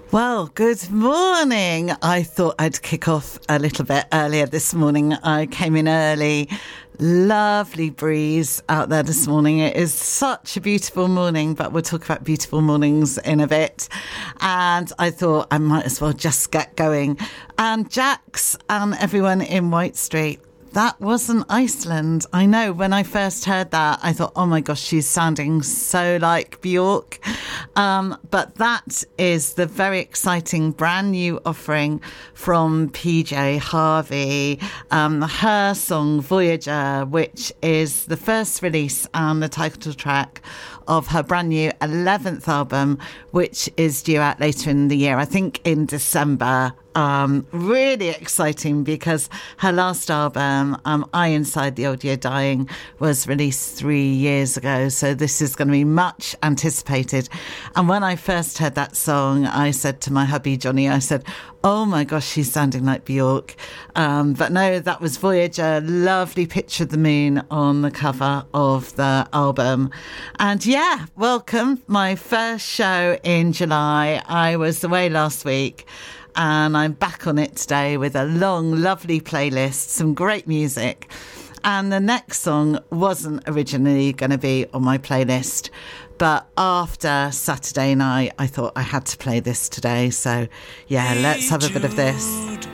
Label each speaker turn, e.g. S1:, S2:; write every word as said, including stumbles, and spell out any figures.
S1: Well, good morning. I thought I'd kick off a little bit earlier this morning. I came in early. Lovely breeze out there this morning. It is such a beautiful morning, but we'll talk about beautiful mornings in a bit. And I thought I might as well just get going. And Jax and everyone in White Street, that wasn't Iceland. I know, when I first heard that, I thought, oh my gosh, she's sounding so like Björk. Um, but that is the very exciting brand new offering from P J Harvey. Um, her song Voyager, which is the first release and the title track of her brand new eleventh album, which is due out later in the year, I think in December. Um, really exciting because her last album, um, I Inside the Old Year Dying, was released three years ago. So this is going to be much anticipated. And when I first heard that song, I said to my hubby, Johnny, I said, oh my gosh, she's sounding like Björk. Um, but no, that was Voyager. Lovely picture of the moon on the cover of the album. And yeah, welcome. My first show in July. I was away last week. And I'm back on it today with a long, lovely playlist, some great music. And the next song wasn't originally going to be on my playlist, but after Saturday night, I thought I had to play this today. So, yeah, let's have a bit of this.